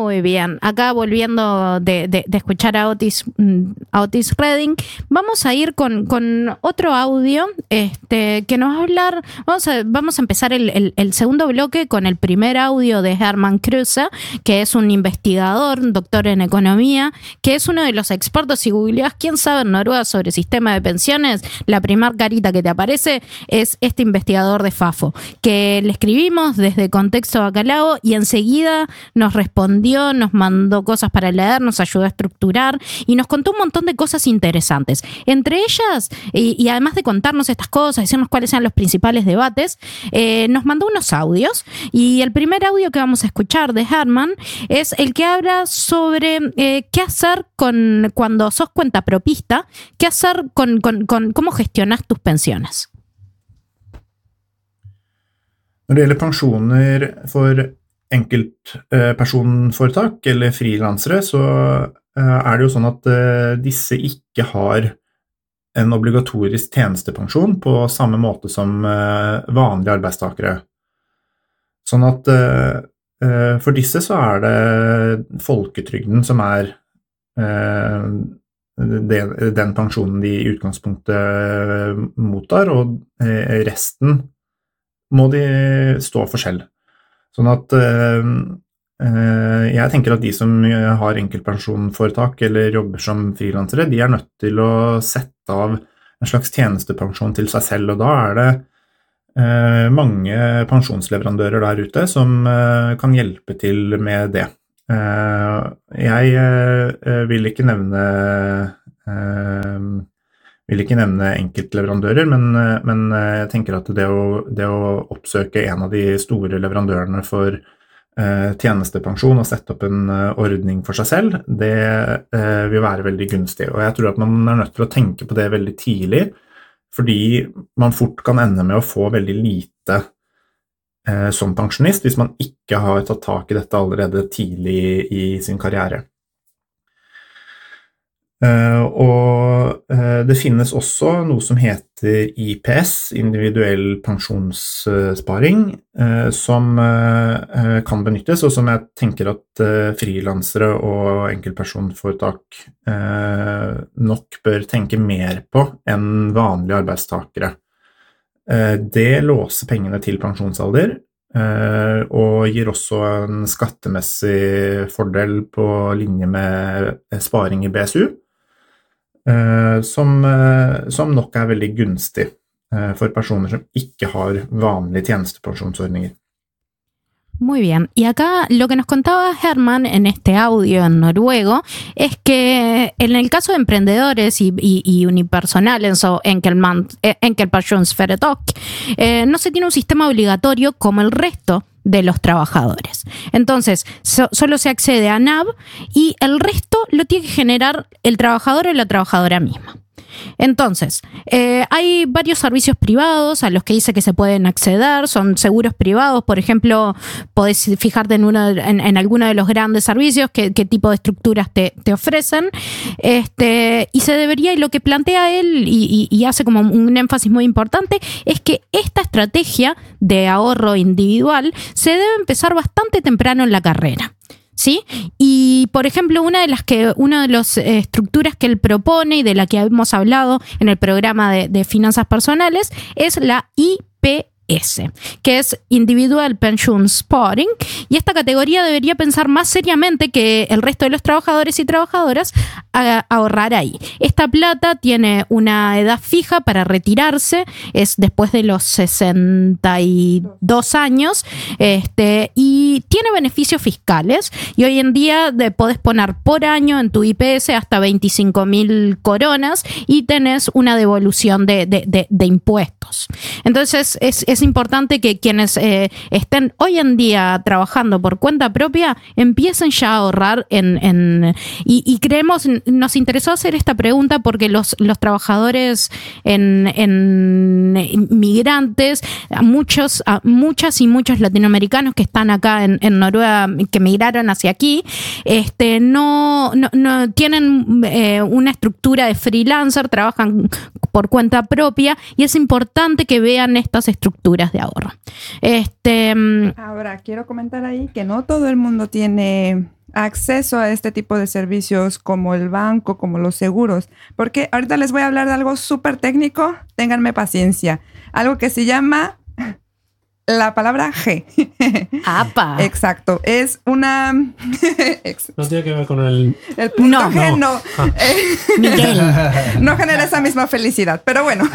Muy bien. Acá volviendo de escuchar a Otis Redding, vamos a ir con otro audio que nos va a hablar. Vamos a empezar el segundo bloque con el primer audio de Hermann Kruse, que es un investigador, un doctor en economía, que es uno de los expertos. Si googleás quién sabe en Noruega sobre sistema de pensiones, la primera carita que te aparece es este investigador de Fafo, que le escribimos desde Contexto Bacalao y enseguida nos respondió, nos mandó cosas para leer, nos ayudó a estructurar y nos contó un montón de cosas interesantes. Entre ellas, y además de contarnos estas cosas, decirnos cuáles eran los principales debates, nos mandó unos audios, y el primer audio que vamos a escuchar de Hermann es el que habla sobre qué hacer cuando sos cuentapropista, qué hacer con cómo gestionas tus pensiones. Når det gjelder pensjoner for enkeltpersonforetak eller frilansere, så det jo sånn at disse ikke har en obligatorisk tjenestepensjon på samme måte som vanlige arbeidstakere. Sånn at for disse så det folketrygden som den pensjonen de i utgangspunktet mottar, og resten må de stå for selv. Sånn at jeg tenker at de som har enkeltpersonforetak eller jobber som frilansere, de nødt til å sette av en slags tjenestepensjon til seg selv, og da det mange pensjonsleverandører der ute som kan hjelpe til med det. Jeg vil ikke nevne enkeltleverandører, men jeg tenker at det å oppsøke en av de store leverandørene for tjenestepensjon og sette opp en ordning for seg selv, det vil være veldig gunstig. Og jeg tror at man nødt til å tenke på det veldig tidlig, fordi man fort kan ende med å få veldig lite som pensjonist hvis man ikke har tatt tak i dette allerede tidlig i sin karriere. Og det finnes også noe som heter IPS, individuell pensjonssparing, som kan benyttes, og som jeg tenker at frilansere og enkeltpersonforetak nok bør tenke mer på enn vanlige arbeidstakere. Det låser pengene til pensjonsalder, og gir også en skattemessig fordel på linje med sparing i BSU, som nok veldig gunstig for personer som ikke har vanlige tjenestepensjonsordninger. Muy bien, y acá lo que nos contaba Hermann en este audio en noruego es que en el caso de emprendedores y unipersonales o enkeltpersonsforetak, no se tiene un sistema obligatorio como el resto de los trabajadores. Entonces, solo se accede a NAV y el resto lo tiene que generar el trabajador o la trabajadora misma. Entonces, hay varios servicios privados a los que dice que se pueden acceder, son seguros privados, por ejemplo, podés fijarte en alguno de los grandes servicios, qué tipo de estructuras te ofrecen, y se debería, y lo que plantea él, y hace como un énfasis muy importante, es que esta estrategia de ahorro individual se debe empezar bastante temprano en la carrera. ¿Sí? Y, por ejemplo, una de las estructuras que él propone y de la que hemos hablado en el programa de finanzas personales es la IPS, que es Individual Pension Sparing, y esta categoría debería pensar más seriamente que el resto de los trabajadores y trabajadoras a ahorrar ahí. Esta plata tiene una edad fija para retirarse, es después de los 62 años, y tiene beneficios fiscales, y hoy en día podés poner por año en tu IPS hasta 25.000 coronas y tenés una devolución de impuestos. Entonces es importante que quienes estén hoy en día trabajando por cuenta propia empiecen ya a ahorrar y creemos, nos interesó hacer esta pregunta porque los trabajadores en migrantes, muchas y muchos latinoamericanos que están acá en Noruega, que migraron hacia aquí, no tienen una estructura de freelancer, trabajan por cuenta propia, y es importante que vean estas estructuras de ahorro. Ahora, quiero comentar ahí que no todo el mundo tiene acceso a este tipo de servicios como el banco, como los seguros. Porque ahorita les voy a hablar de algo súper técnico, ténganme paciencia. Algo que se llama la palabra G. ¡Apa! Exacto. Es una... No tiene que ver con el... El punto No. G no. Miguel. No genera esa misma felicidad. Pero bueno,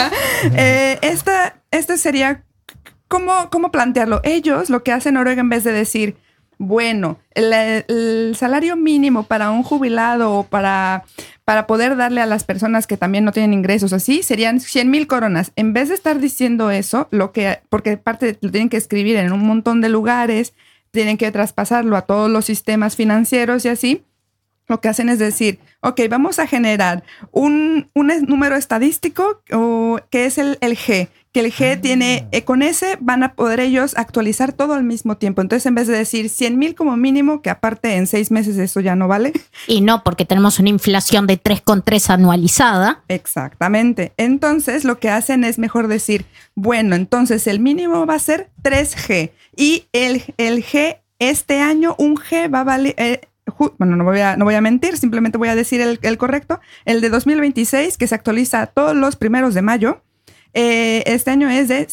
este sería... ¿Cómo plantearlo? Ellos lo que hacen en Noruega, en vez de decir, bueno, el salario mínimo para un jubilado o para poder darle a las personas que también no tienen ingresos así, serían 100,000 coronas. En vez de estar diciendo eso, porque aparte lo tienen que escribir en un montón de lugares, tienen que traspasarlo a todos los sistemas financieros y así, lo que hacen es decir, ok, vamos a generar un número estadístico que es el G, que el G tiene, con ese van a poder ellos actualizar todo al mismo tiempo. Entonces, en vez de decir 100,000 como mínimo, que aparte en 6 meses eso ya no vale. Y no, porque tenemos una inflación de 3,3 anualizada. Exactamente. Entonces, lo que hacen es mejor decir, bueno, entonces el mínimo va a ser 3G. Y el G, este año, un G va a valer... bueno, no voy a mentir, simplemente voy a decir el correcto. El de 2026, que se actualiza todos los primeros de mayo, este año es de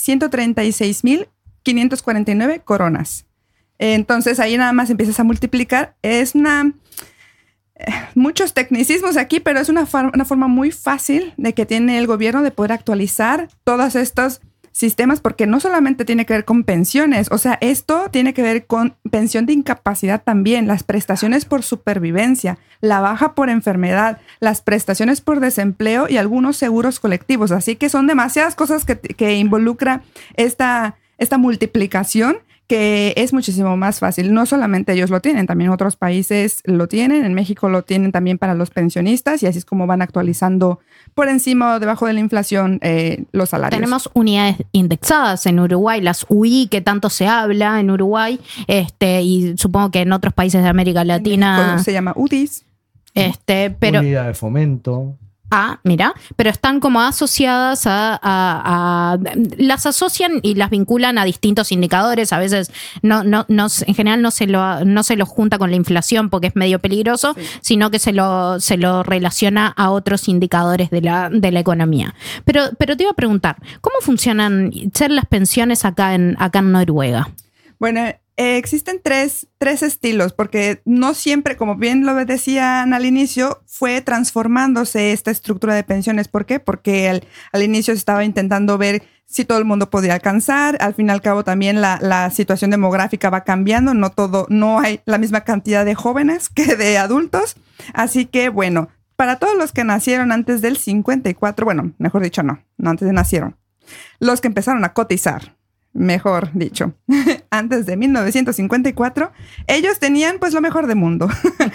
136,549 coronas. Entonces ahí nada más empiezas a multiplicar. Es muchos tecnicismos aquí, pero es una forma muy fácil de que tiene el gobierno de poder actualizar todos estos sistemas, porque no solamente tiene que ver con pensiones, o sea, esto tiene que ver con pensión de incapacidad también, las prestaciones por supervivencia, la baja por enfermedad, las prestaciones por desempleo y algunos seguros colectivos. Así que son demasiadas cosas que involucra esta multiplicación, que es muchísimo más fácil. No solamente ellos lo tienen, también otros países lo tienen. En México lo tienen también para los pensionistas y así es como van actualizando por encima o debajo de la inflación los salarios. Tenemos unidades indexadas en Uruguay, las UI que tanto se habla en Uruguay, y supongo que en otros países de América Latina Se llama UDIs. pero Unidad de fomento. mira, pero están como asociadas las asocian y las vinculan a distintos indicadores. A veces no, en general no se lo junta con la inflación porque es medio peligroso, sí, sino que se lo relaciona a otros indicadores de la economía. Pero te iba a preguntar, ¿cómo funcionan las pensiones acá en Noruega? Bueno, existen tres estilos, porque no siempre, como bien lo decían al inicio, fue transformándose esta estructura de pensiones. ¿Por qué? Porque al inicio se estaba intentando ver si todo el mundo podía alcanzar. Al fin y al cabo también la situación demográfica va cambiando. No hay la misma cantidad de jóvenes que de adultos. Así que, bueno, para todos los que nacieron antes del 54, bueno, mejor dicho, no antes de nacieron, los que empezaron a cotizar, mejor dicho, antes de 1954, ellos tenían pues lo mejor del mundo.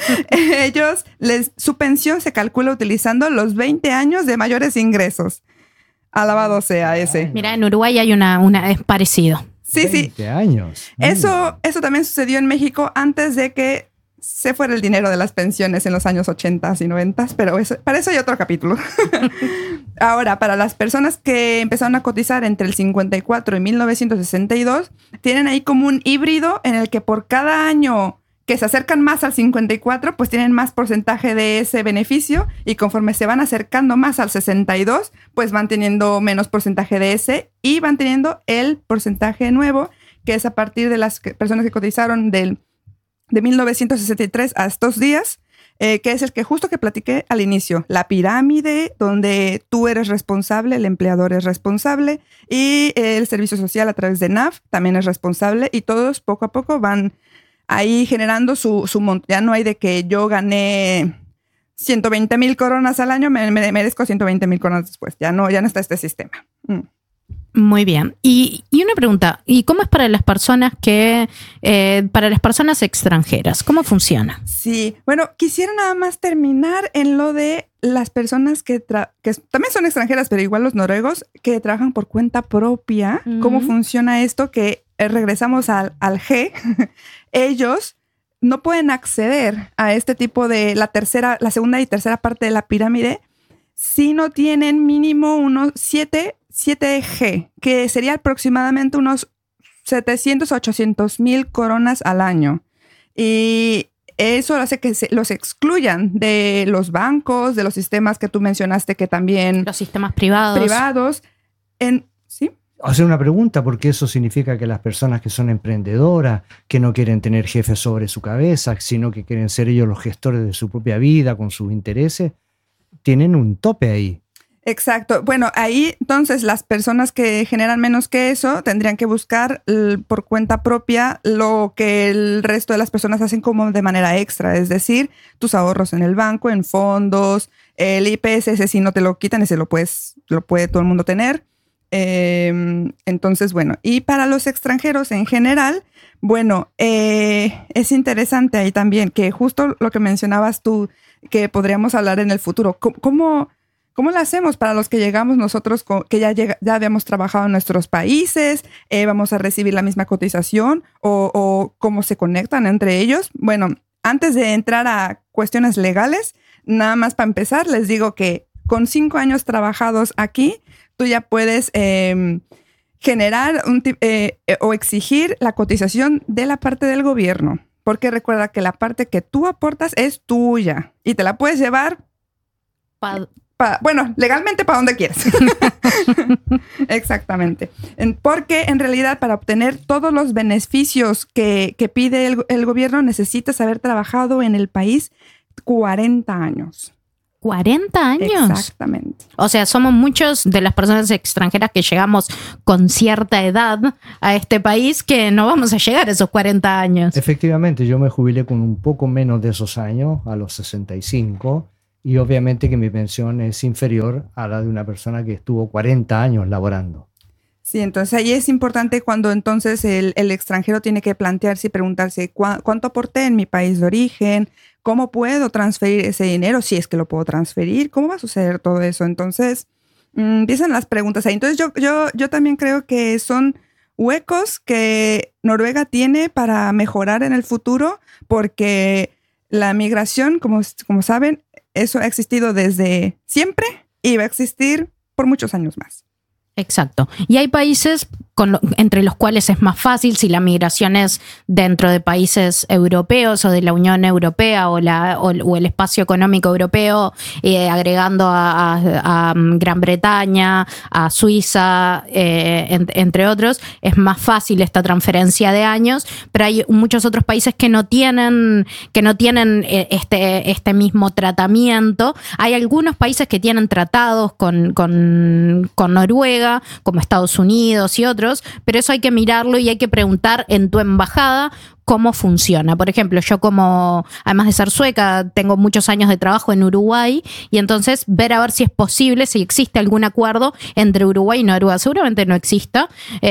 Su pensión se calcula utilizando los 20 años de mayores ingresos. Alabado sea ese. Mira, en Uruguay hay es parecido. Sí, 20 años. Eso también sucedió en México antes de que se fuera el dinero de las pensiones en los años 80 y 90, pero para eso hay otro capítulo. Ahora, para las personas que empezaron a cotizar entre el 54 y 1962, tienen ahí como un híbrido en el que por cada año que se acercan más al 54, pues tienen más porcentaje de ese beneficio, y conforme se van acercando más al 62, pues van teniendo menos porcentaje de ese y van teniendo el porcentaje nuevo, que es a partir de las personas que cotizaron de 1963 a estos días, que es el que justo que platiqué al inicio, la pirámide donde tú eres responsable, el empleador es responsable y el servicio social a través de NAF también es responsable, y todos poco a poco van ahí generando su monto. Ya no hay de que yo gané 120,000 coronas al año, me merezco 120,000 coronas después. Ya no está este sistema. Muy bien. Y una pregunta, ¿y cómo es para las personas para las personas extranjeras? ¿Cómo funciona? Sí, bueno, quisiera nada más terminar en lo de las personas que también son extranjeras, pero igual los noruegos, que trabajan por cuenta propia. Uh-huh. ¿Cómo funciona esto? Que regresamos al G. Ellos no pueden acceder a este tipo de la segunda y tercera parte de la pirámide si no tienen mínimo unos 7G, que sería aproximadamente unos 700 a 800,000 coronas al año. Y eso hace que los excluyan de los bancos, de los sistemas que tú mencionaste que también... Los sistemas privados. ¿Sí? Hacer una pregunta, porque eso significa que las personas que son emprendedoras, que no quieren tener jefes sobre su cabeza, sino que quieren ser ellos los gestores de su propia vida con sus intereses, tienen un tope ahí. Exacto. Bueno, ahí entonces las personas que generan menos que eso tendrían que buscar por cuenta propia lo que el resto de las personas hacen como de manera extra, es decir, tus ahorros en el banco, en fondos, el IPS, ese si no te lo quitan, ese lo puede todo el mundo tener. Entonces, bueno, y para los extranjeros en general, bueno, es interesante ahí también que justo lo que mencionabas tú, que podríamos hablar en el futuro, ¿Cómo lo hacemos para los que llegamos nosotros que ya habíamos trabajado en nuestros países? ¿Vamos a recibir la misma cotización? ¿O cómo se conectan entre ellos? Bueno, antes de entrar a cuestiones legales, nada más para empezar, les digo que con 5 años trabajados aquí, tú ya puedes generar o exigir la cotización de la parte del gobierno. Porque recuerda que la parte que tú aportas es tuya y te la puedes llevar... Bueno, legalmente para donde quieras. Exactamente. Porque en realidad para obtener todos los beneficios que pide el gobierno necesitas haber trabajado en el país 40 años. ¿40 años? Exactamente. O sea, somos muchos de las personas extranjeras que llegamos con cierta edad a este país que no vamos a llegar a esos 40 años. Efectivamente, yo me jubilé con un poco menos de esos años, a los 65, y obviamente que mi pensión es inferior a la de una persona que estuvo 40 años laborando. Sí, entonces ahí es importante cuando entonces el extranjero tiene que plantearse y preguntarse ¿cuánto aporté en mi país de origen? ¿Cómo puedo transferir ese dinero? Si es que lo puedo transferir, ¿cómo va a suceder todo eso? Entonces empiezan las preguntas ahí. Entonces yo también creo que son huecos que Noruega tiene para mejorar en el futuro porque la migración, como saben, eso ha existido desde siempre y va a existir por muchos años más. Exacto. Y hay países entre los cuales es más fácil si la migración es dentro de países europeos o de la Unión Europea o el espacio económico europeo, agregando a Gran Bretaña, a Suiza, entre otros, es más fácil esta transferencia de años, pero hay muchos otros países que no tienen este mismo tratamiento. Hay algunos países que tienen tratados con Noruega, como Estados Unidos y otros, pero eso hay que mirarlo y hay que preguntar en tu embajada cómo funciona. Por ejemplo, yo además de ser sueca, tengo muchos años de trabajo en Uruguay y entonces ver a ver si es posible, si existe algún acuerdo entre Uruguay y Noruega. Seguramente no exista,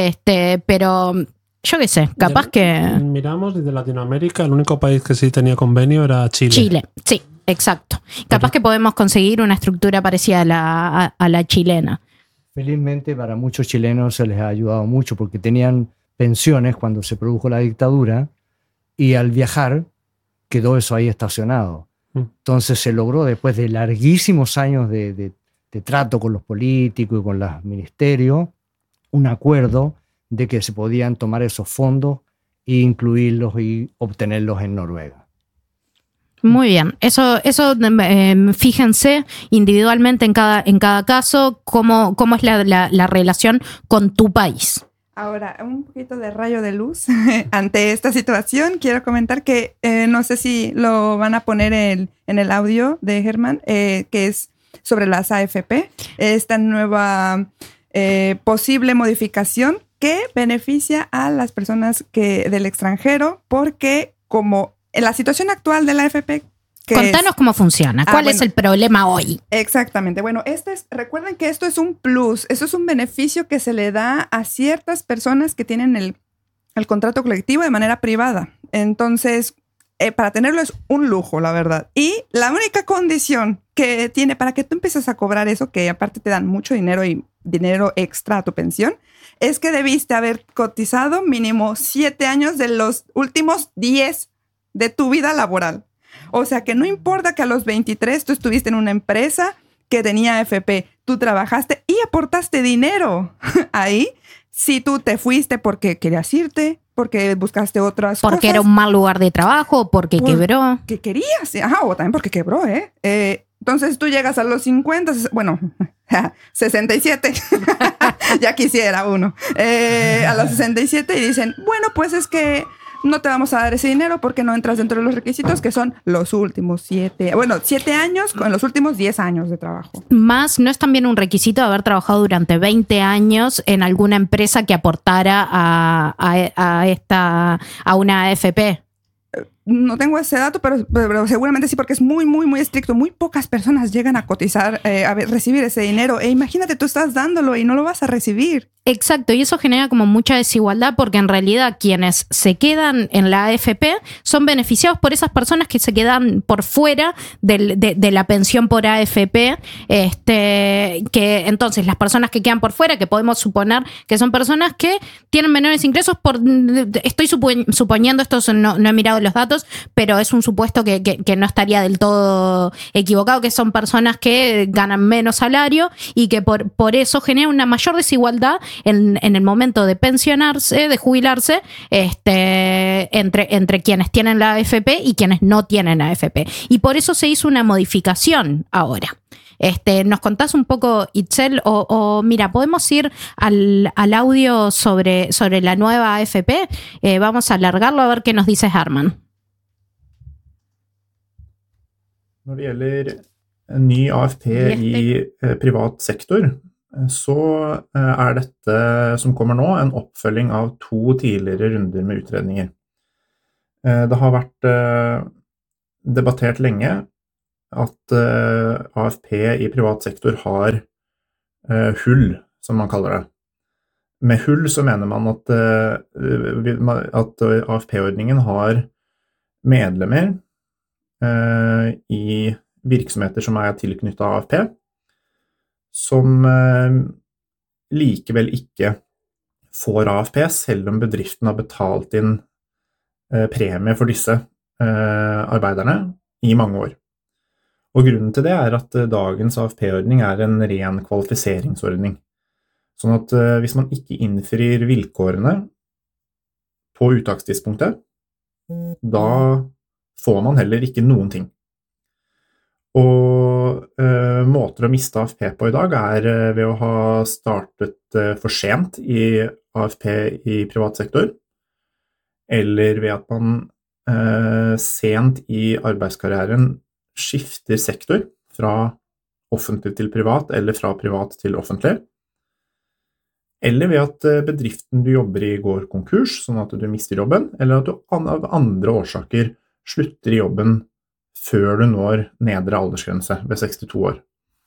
pero yo qué sé, capaz que... Miramos desde Latinoamérica, el único país que sí tenía convenio era Chile. Chile, sí, exacto. Capaz que podemos conseguir una estructura parecida a la chilena. Felizmente para muchos chilenos se les ha ayudado mucho porque tenían pensiones cuando se produjo la dictadura y al viajar quedó eso ahí estacionado. Entonces se logró después de larguísimos años de trato con los políticos y con los ministerios un acuerdo de que se podían tomar esos fondos e incluirlos y obtenerlos en Noruega. Muy bien, eso fíjense individualmente en cada caso cómo es la relación con tu país. Ahora, un poquito de rayo de luz ante esta situación. Quiero comentar que no sé si lo van a poner en el audio de Germán, que es sobre las AFP, esta nueva posible modificación que beneficia a las personas del extranjero porque como en la situación actual de la AFP... Contanos cómo funciona. ¿Cuál es el problema hoy? Exactamente. Bueno, recuerden que esto es un plus. Esto es un beneficio que se le da a ciertas personas que tienen el contrato colectivo de manera privada. Entonces, para tenerlo es un lujo, la verdad. Y la única condición que tiene para que tú empieces a cobrar eso, que aparte te dan mucho dinero y dinero extra a tu pensión, es que debiste haber cotizado mínimo 7 años de los últimos 10 de tu vida laboral. O sea que no importa que a los 23 tú estuviste en una empresa que tenía AFP, tú trabajaste y aportaste dinero ahí. Si tú te fuiste porque querías irte porque buscaste otras porque cosas. era un mal lugar de trabajo, porque quebró. Que querías, o también porque quebró, entonces tú llegas a los 50, bueno, 67, ya quisiera uno, a los 67 y dicen, bueno, pues es que no te vamos a dar ese dinero porque no entras dentro de los requisitos, que son los últimos 7 años con los últimos 10 años de trabajo. Más, ¿no es también un requisito de haber trabajado durante 20 años en alguna empresa que aportara a una AFP? No tengo ese dato, pero seguramente sí, porque es muy, muy, muy estricto. Muy pocas personas llegan a cotizar, a recibir ese dinero. Imagínate, tú estás dándolo y no lo vas a recibir. Exacto, y eso genera como mucha desigualdad porque en realidad quienes se quedan en la AFP son beneficiados por esas personas que se quedan por fuera de la pensión por AFP, que entonces las personas que quedan por fuera, que podemos suponer que son personas que tienen menores ingresos, estoy suponiendo, no he mirado los datos, pero es un supuesto que no estaría del todo equivocado, que son personas que ganan menos salario y que por eso genera una mayor desigualdad en el momento de pensionarse, de jubilarse, entre quienes tienen la AFP y quienes no tienen la AFP. Y por eso se hizo una modificación ahora. ¿Nos contás un poco, Itzel? O mira, podemos ir al audio sobre la nueva AFP. Vamos a alargarlo a ver qué nos dice Herman. Når det gjelder en ny AFP i privat sektor, så dette som kommer nå en oppfølging av 2 tidligere runder med utredninger. Det har vært debattert lenge at AFP i privat sektor har hull, som man kaller det. Med hull så mener man at AFP-ordningen har medlemmer i virksomheter som tilknyttet AFP, som likevel ikke får AFP, selv om bedriften har betalt inn premie for disse arbeiderne i mange år. Og grunnen til det at dagens AFP-ordning en ren kvalifiseringsordning. Sånn at hvis man ikke innfrir vilkårene på uttakstidspunktet, da får man heller ikke noen ting. Og måter å miste AFP på i dag ved å ha startet for sent i AFP i privat sektor, eller ved at man sent i arbeidskarrieren skifter sektor fra offentlig til privat, eller fra privat til offentlig, eller ved at bedriften du jobber i går konkurs, sånn at du mister jobben, eller at du av andre årsaker slutter i jobben før du når nedre aldersgrense ved 62 år.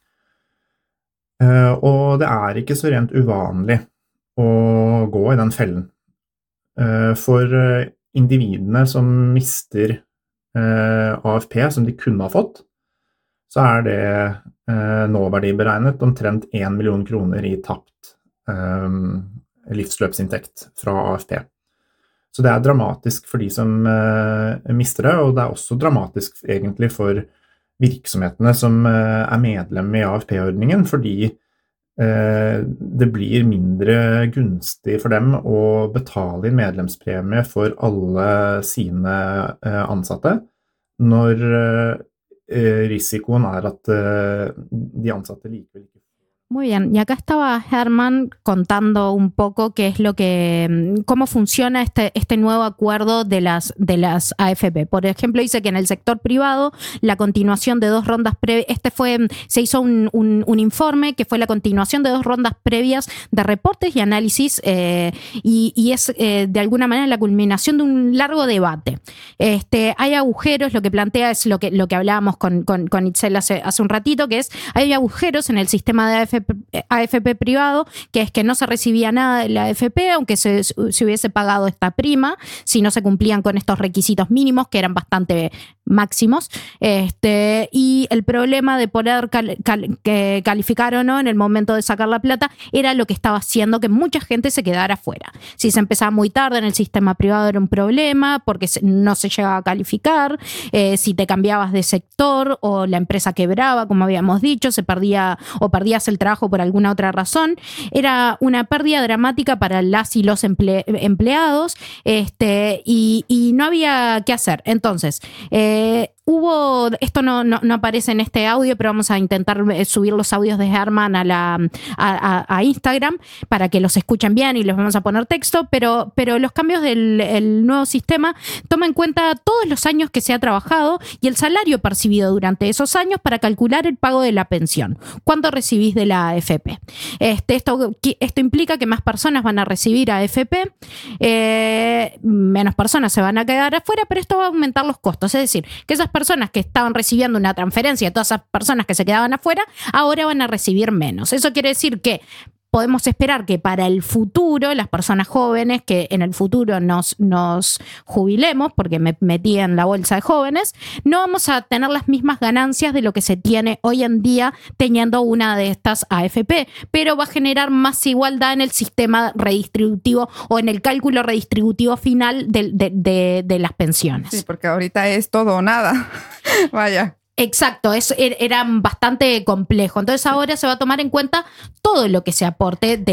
Og det ikke så rent uvanlig å gå i den fellen. For individene som mister AFP som de kunne ha fått, så det nåverdiberegnet omtrent 1 million kroner i tapt livsløpsinntekt fra AFP. Så det dramatisk for de som mister det, og det også dramatisk egentlig for virksomhetene som medlem i AFP-ordningen, fordi det blir mindre gunstig for dem å betale inn medlemspremie for alle sine ansatte, når risikoen at de ansatte likevel ikke. Muy bien, y acá estaba Herman contando un poco qué es cómo funciona este nuevo acuerdo de las AFP. Por ejemplo, dice que en el sector privado la continuación de 2 rondas previas, se hizo un informe que fue la continuación de 2 rondas previas de reportes y análisis y es de alguna manera la culminación de un largo debate. Hay agujeros, lo que plantea es lo que hablábamos con Itzel hace un ratito, que hay agujeros en el sistema de AFP privado, que es que no se recibía nada de la AFP, aunque se hubiese pagado esta prima, si no se cumplían con estos requisitos mínimos, que eran bastante máximos, y el problema de poder calificar o no en el momento de sacar la plata era lo que estaba haciendo que mucha gente se quedara fuera. Si se empezaba muy tarde en el sistema privado era un problema porque no se llegaba a calificar, si te cambiabas de sector o la empresa quebraba, como habíamos dicho, se perdía o perdías el trabajo por alguna otra razón, era una pérdida dramática para las y los empleados, y no había qué hacer. Entonces, esto no aparece en este audio, pero vamos a intentar subir los audios de Herman a Instagram para que los escuchen bien y les vamos a poner texto, pero los cambios del nuevo sistema toma en cuenta todos los años que se ha trabajado y el salario percibido durante esos años para calcular el pago de la pensión. ¿Cuánto recibís de la AFP? Esto implica que más personas van a recibir AFP, menos personas se van a quedar afuera, pero esto va a aumentar los costos, es decir, que esas personas que estaban recibiendo una transferencia de todas esas personas que se quedaban afuera, ahora van a recibir menos. Eso quiere decir que podemos esperar que para el futuro, las personas jóvenes que en el futuro nos jubilemos, porque me metí en la bolsa de jóvenes, no vamos a tener las mismas ganancias de lo que se tiene hoy en día teniendo una de estas AFP, pero va a generar más igualdad en el sistema redistributivo o en el cálculo redistributivo final de las pensiones. Sí, porque ahorita es todo o nada. Vaya. Exacto, era bastante complejo. Entonces ahora se va a tomar en cuenta todo lo que se aporte de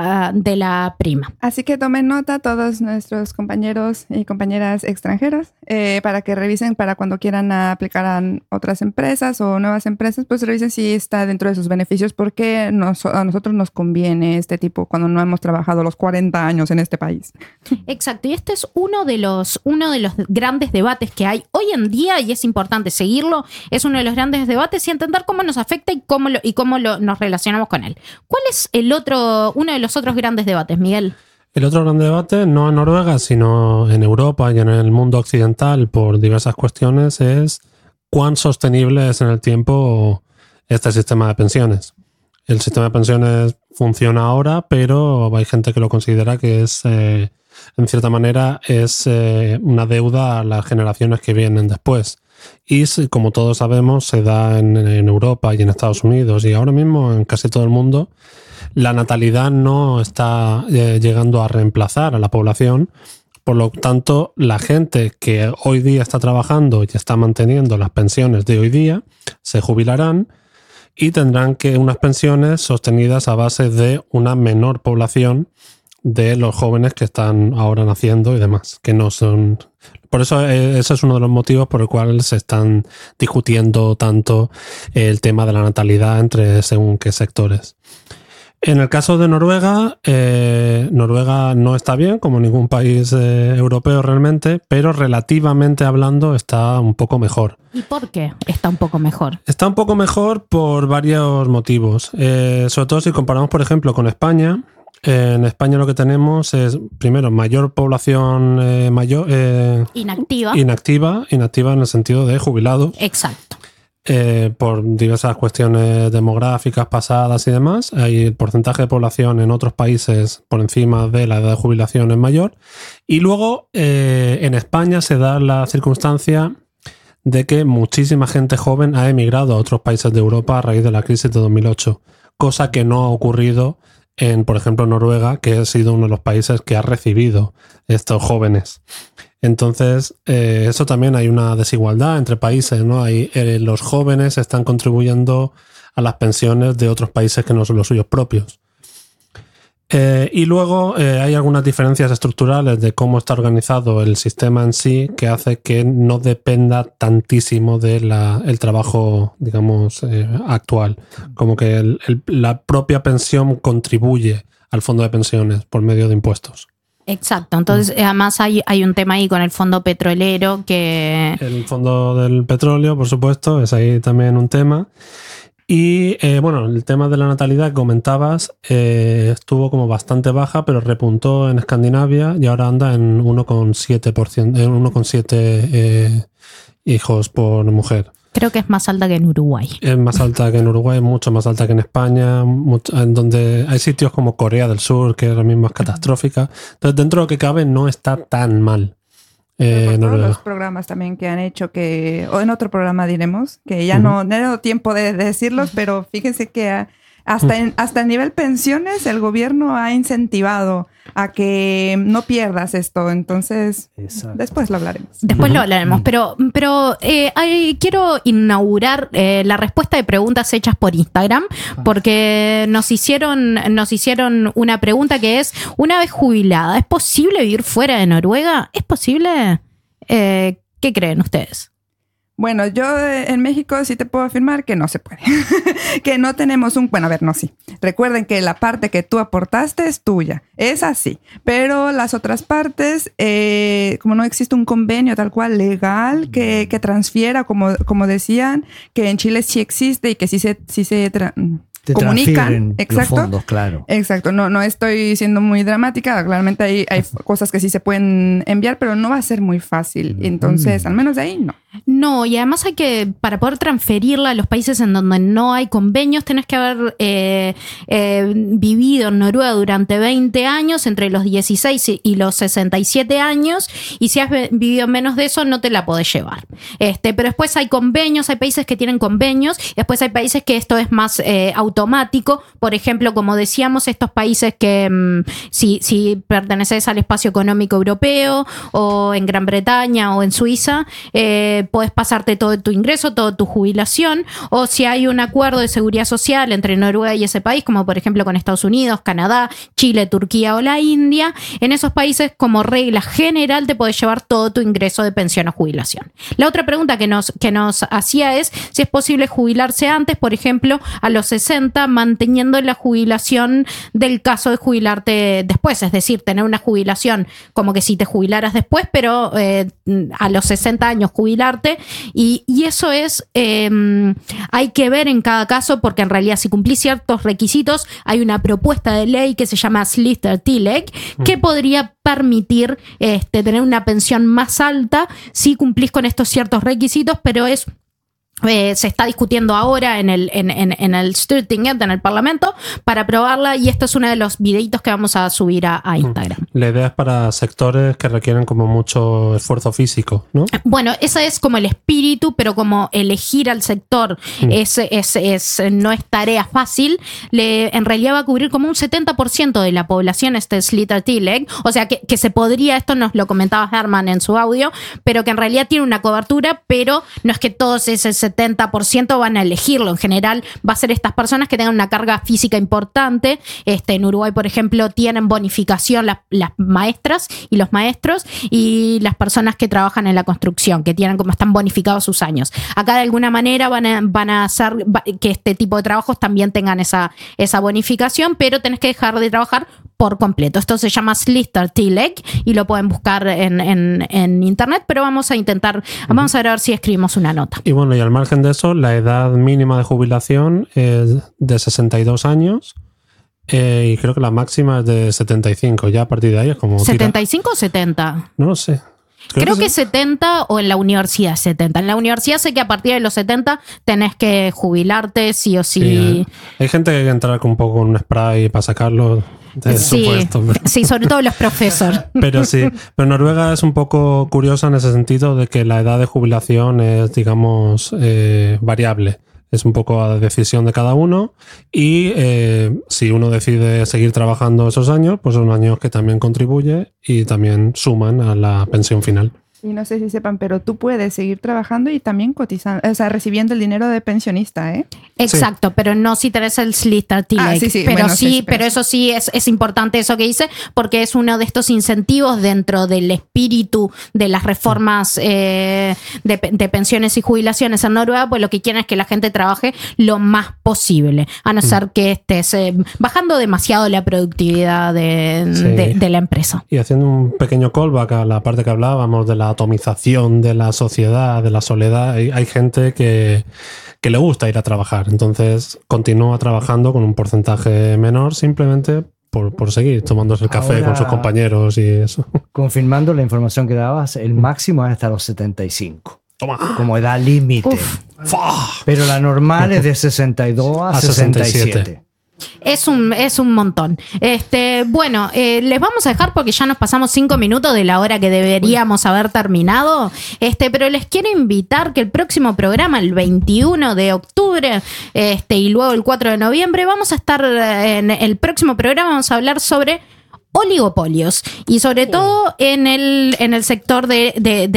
la prima. Así que tomen nota todos nuestros compañeros y compañeras extranjeros para que revisen para cuando quieran aplicar a otras empresas o nuevas empresas, pues revisen si está dentro de sus beneficios, porque a nosotros nos conviene este tipo cuando no hemos trabajado los 40 años en este país. Exacto, y este es uno de los grandes debates que hay hoy en día y es importante seguirlo. Es uno de los grandes debates y entender cómo nos afecta y cómo nos relacionamos con él. ¿Cuál es uno de los otros grandes debates, Miguel? El otro gran debate, no en Noruega, sino en Europa y en el mundo occidental por diversas cuestiones, es cuán sostenible es en el tiempo este sistema de pensiones. El sistema de pensiones funciona ahora, pero hay gente que lo considera que es, en cierta manera, es una deuda a las generaciones que vienen después. Y como todos sabemos, se da en Europa y en Estados Unidos y ahora mismo en casi todo el mundo, la natalidad no está llegando a reemplazar a la población. Por lo tanto, la gente que hoy día está trabajando y está manteniendo las pensiones de hoy día se jubilarán y tendrán que unas pensiones sostenidas a base de una menor población de los jóvenes que están ahora naciendo y demás, que no son... Por eso ese es uno de los motivos por el cual se están discutiendo tanto el tema de la natalidad entre según qué sectores. En el caso de Noruega, Noruega no está bien, como ningún país europeo realmente, pero relativamente hablando está un poco mejor. ¿Y por qué está un poco mejor? Está un poco mejor por varios motivos. Sobre todo si comparamos, por ejemplo, con España. En España lo que tenemos es, primero, mayor población inactiva en el sentido de jubilados. Exacto. Por diversas cuestiones demográficas pasadas y demás. Hay el porcentaje de población en otros países por encima de la edad de jubilación es mayor. Y luego en España se da la circunstancia de que muchísima gente joven ha emigrado a otros países de Europa a raíz de la crisis de 2008, cosa que no ha ocurrido en, por ejemplo, Noruega, que ha sido uno de los países que ha recibido estos jóvenes. Entonces, eso también hay una desigualdad entre países, ¿no? Los jóvenes están contribuyendo a las pensiones de otros países que no son los suyos propios. Y luego hay algunas diferencias estructurales de cómo está organizado el sistema en sí, que hace que no dependa tantísimo del trabajo, digamos, actual. Como que la propia pensión contribuye al fondo de pensiones por medio de impuestos. Exacto, entonces además hay un tema ahí con el fondo petrolero que... El fondo del petróleo, por supuesto, es ahí también un tema. Y bueno, el tema de la natalidad que comentabas estuvo como bastante baja, pero repuntó en Escandinavia y ahora anda en 1,7 hijos por mujer. Creo que es más alta que en Uruguay. Es más alta que en Uruguay, mucho más alta que en España, en donde hay sitios como Corea del Sur, que ahora mismo es catastrófica. Entonces, dentro de lo que cabe, no está tan mal. Por todos Noruega. los programas también que han hecho, o en otro programa diremos, que ya no he dado tiempo de decirlos, pero fíjense que hasta el nivel pensiones el gobierno ha incentivado a que no pierdas esto. Entonces, después lo hablaremos. Después lo hablaremos, pero quiero inaugurar la respuesta de preguntas hechas por Instagram, porque nos hicieron una pregunta que es: una vez jubilada, ¿es posible vivir fuera de Noruega? ¿Es posible? ¿Qué creen ustedes? Bueno, yo en México sí te puedo afirmar que no se puede. Que no tenemos sí. Recuerden que la parte que tú aportaste es tuya. Es así. Pero las otras partes, como no existe un convenio tal cual legal que transfiera, como decían, que en Chile sí existe y que sí se te comunican. Exacto. Los fondos, claro. Exacto. No estoy siendo muy dramática. Claramente hay cosas que sí se pueden enviar, pero no va a ser muy fácil. Entonces, al menos de ahí, no. No, y además para poder transferirla a los países en donde no hay convenios, tenés que haber vivido en Noruega durante 20 años, entre los 16 y los 67 años, y si has vivido menos de eso, no te la podés llevar. Pero después hay convenios, hay países que tienen convenios, y después hay países que esto es más automático. Por ejemplo, como decíamos, estos países que si perteneces al espacio económico europeo, o en Gran Bretaña, o en Suiza, podés pasarte todo tu ingreso, toda tu jubilación, o si hay un acuerdo de seguridad social entre Noruega y ese país, como por ejemplo con Estados Unidos, Canadá, Chile, Turquía o la India, en esos países como regla general te podés llevar todo tu ingreso de pensión o jubilación. La otra pregunta que nos hacía es si es posible jubilarse antes, por ejemplo, a los 60, manteniendo la jubilación del caso de jubilarte después, es decir, tener una jubilación como que si te jubilaras después, pero a los 60 años jubilarte, y eso es, hay que ver en cada caso, porque en realidad si cumplís ciertos requisitos, hay una propuesta de ley que se llama Sliter-Tillegg, que podría permitir tener una pensión más alta si cumplís con estos ciertos requisitos, pero se está discutiendo ahora en el Stortinget, en el Parlamento, para aprobarla, y esto es uno de los videitos que vamos a subir a Instagram. La idea es para sectores que requieren como mucho esfuerzo físico, ¿no? Bueno, ese es como el espíritu, pero como elegir al sector no es tarea fácil. En realidad va a cubrir como un 70% de la población Sliter-Tillegg, o sea que se podría, esto nos lo comentaba Herman en su audio, pero que en realidad tiene una cobertura, pero no es que todos ese 70% van a elegirlo. En general va a ser estas personas que tengan una carga física importante. En Uruguay, por ejemplo, tienen bonificación las maestras y los maestros, y las personas que trabajan en la construcción, que tienen como están bonificados sus años. Acá de alguna manera van a hacer que este tipo de trabajos también tengan esa bonificación, pero tenés que dejar de trabajar por completo. Esto se llama Sliter-Tillegg y lo pueden buscar en internet, pero vamos a ver si escribimos una nota. Y bueno, y al margen de eso, la edad mínima de jubilación es de 62 años y creo que la máxima es de 75. Ya a partir de ahí es como... ¿75 o 70? No lo sé. Creo que 70, o en la universidad 70. En la universidad sé que a partir de los 70 tenés que jubilarte sí o sí. Sí, hay gente que hay que entrar un poco con un spray para sacarlo de su puesto. Sí, sobre todo los profesores. Pero Noruega es un poco curiosa en ese sentido de que la edad de jubilación es, digamos, variable. Es un poco a decisión de cada uno, y si uno decide seguir trabajando esos años, pues son años que también contribuye y también suman a la pensión final. Y no sé si sepan, pero tú puedes seguir trabajando y también cotizando, o sea, recibiendo el dinero de pensionista, ¿eh? Exacto, sí. Pero no si tenés el Sliter-Tillegg. Sí. Pero bueno, pero eso sí es importante eso que dice, porque es uno de estos incentivos dentro del espíritu de las reformas de pensiones y jubilaciones en Noruega, pues lo que quieren es que la gente trabaje lo más posible, a no ser que estés bajando demasiado la productividad de la empresa. Y haciendo un pequeño callback a la parte que hablábamos de la atomización de la sociedad, de la soledad, hay gente que le gusta ir a trabajar, entonces continúa trabajando con un porcentaje menor simplemente por seguir tomándose el café con sus compañeros y eso. Confirmando la información que dabas, el máximo es hasta los 75. Toma. Como edad límite. Pero la normal es de 62 a 67. Es un montón. Bueno, les vamos a dejar porque ya nos pasamos 5 minutos de la hora que deberíamos haber terminado. Pero les quiero invitar que el próximo programa, el 21 de octubre, y luego el 4 de noviembre, vamos a estar en el próximo programa, vamos a hablar sobre oligopolios y sobre todo en el sector de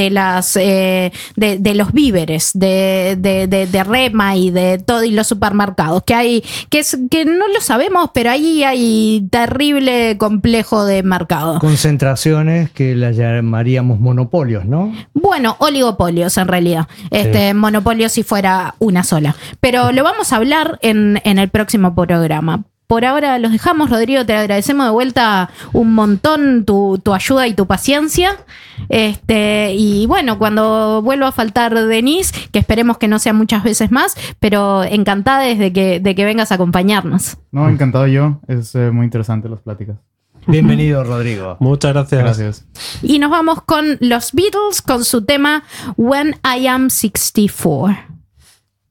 los víveres de Rema y de todo y los supermercados que no lo sabemos, pero ahí hay terrible complejo de mercado, concentraciones que las llamaríamos monopolios, ¿no? Bueno, oligopolios en realidad. Monopolios si fuera una sola, pero lo vamos a hablar en el próximo programa. Por ahora los dejamos, Rodrigo, te agradecemos de vuelta un montón tu ayuda y tu paciencia. Y bueno, cuando vuelva a faltar Denise, que esperemos que no sea muchas veces más, pero encantada de que vengas a acompañarnos. No, encantado yo. Es muy interesante las pláticas. Bienvenido, Rodrigo. Muchas gracias. Gracias. Y nos vamos con los Beatles con su tema When I Am 64.